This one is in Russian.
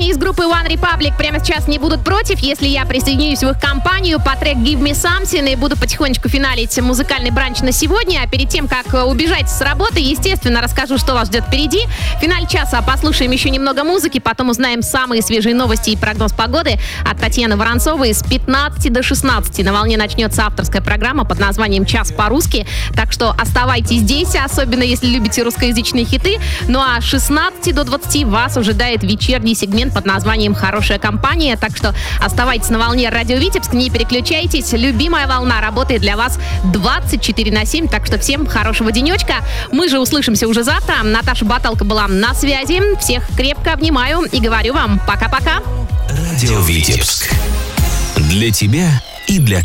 Парни из группы One Republic прямо сейчас не будут против, если я присоединюсь в их компанию по трек Give Me Something и буду потихонечку финалить музыкальный бранч на сегодня. А перед тем, как убежать с работы, естественно, расскажу, что вас ждет впереди. В финале часа послушаем еще немного музыки, потом узнаем самые свежие новости и прогноз погоды от Татьяны Воронцовой. С 15 до 16 на волне начнется авторская программа под названием «Час по-русски». Так что оставайтесь здесь, особенно если любите русскоязычные хиты. Ну а с 16 до 20 вас ожидает вечерний сегмент под названием «Хорошая компания». Так что оставайтесь на волне Радио Витебск, не переключайтесь. Любимая волна работает для вас 24/7. Так что всем хорошего денечка. Мы же услышимся уже завтра. Наташа Баталка была на связи. Всех крепко обнимаю и говорю вам пока-пока. Радио Витебск. Для тебя и для